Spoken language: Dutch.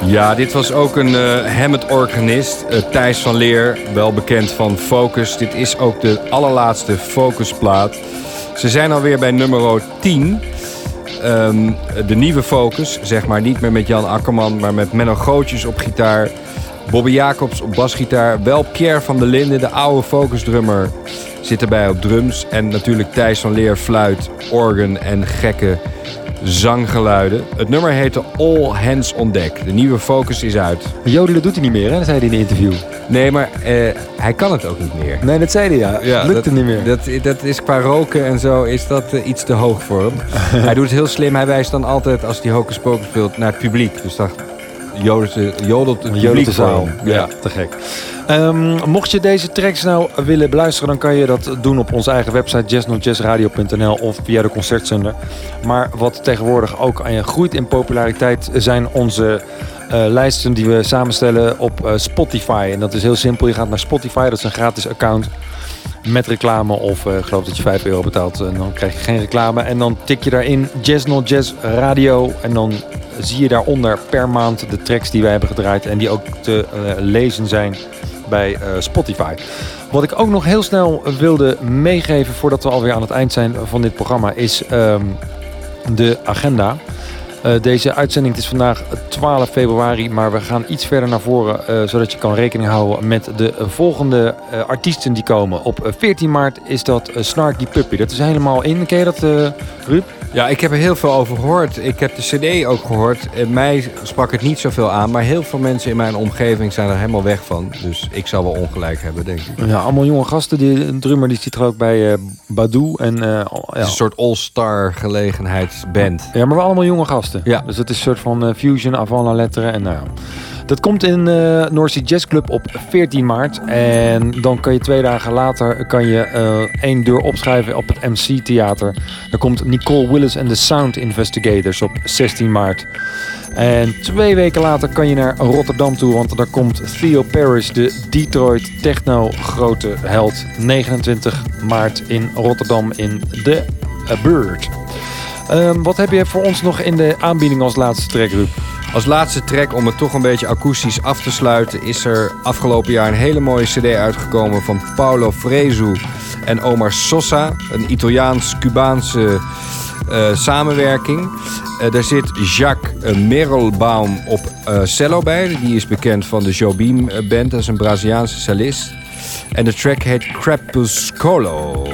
Ja, dit was ook een Hammond-organist, Thijs van Leer, wel bekend van Focus. Dit is ook de allerlaatste Focus-plaat. Ze zijn alweer bij nummer 10. De nieuwe Focus, zeg maar, niet meer met Jan Akkerman, maar met Menno Gootjes op gitaar. Bobby Jacobs op basgitaar. Wel Pierre van der Linden, de oude Focus-drummer, zit erbij op drums. En natuurlijk Thijs van Leer, fluit, organ en gekke zanggeluiden. Het nummer heette All Hands on Deck. De nieuwe Focus is uit. Jody, dat doet hij niet meer, hè? Dat zei hij in een interview. Nee, maar hij kan het ook niet meer. Nee, dat zei hij, ja. Lukt het niet meer. Dat is qua roken en zo is dat iets te hoog voor hem. Hij doet het heel slim. Hij wijst dan altijd, als hij Hocus Pocus speelt, naar het publiek. Dus dan jodelt het publiek zaal. Ja, te gek. Mocht je deze tracks nou willen beluisteren, dan kan je dat doen op onze eigen website jazz-radio.nl of via de concertzender. Maar wat tegenwoordig ook groeit in populariteit zijn onze lijsten die we samenstellen op Spotify. En dat is heel simpel. Je gaat naar Spotify, dat is een gratis account met reclame of ik geloof dat je €5 betaalt en dan krijg je geen reclame. En dan tik je daarin Jazz Not Jazz Radio en dan zie je daaronder per maand de tracks die wij hebben gedraaid en die ook te lezen zijn bij Spotify. Wat ik ook nog heel snel wilde meegeven voordat we alweer aan het eind zijn van dit programma is de agenda. Deze uitzending is vandaag 12 februari, maar we gaan iets verder naar voren, zodat je kan rekening houden met de volgende artiesten die komen. Op 14 maart is dat Snarky Puppy. Dat is helemaal in. Ken je dat, Ruud? Ja, ik heb er heel veel over gehoord. Ik heb de cd ook gehoord. Mij sprak het niet zoveel aan, maar heel veel mensen in mijn omgeving zijn er helemaal weg van. Dus ik zal wel ongelijk hebben, denk ik. Ja, allemaal jonge gasten. Die drummer die zit er ook bij Badou. En, Het is een soort all-star gelegenheidsband. Ja, maar wel allemaal jonge gasten. Ja. Dus het is een soort van fusion, avant la lettre. En nou ja. Dat komt in North Sea Jazz Club op 14 maart. En dan kan je 2 dagen later 1 deur opschrijven op het MC Theater. Dan komt Nicole Willis en de Sound Investigators op 16 maart. En 2 weken later kan je naar Rotterdam toe, want daar komt Theo Parrish, de Detroit techno grote held. 29 maart in Rotterdam in de Bird. Wat heb je voor ons nog in de aanbieding als laatste track, Ruud? Als laatste track, om het toch een beetje akoestisch af te sluiten, is er afgelopen jaar een hele mooie cd uitgekomen van Paulo Fresu en Omar Sosa. Een Italiaans-Cubaanse samenwerking. Daar zit Jacques Merelbaum op cello bij. Die is bekend van de Jobim Band. Dat is een Braziliaanse cellist. En de track heet Crepuscolo.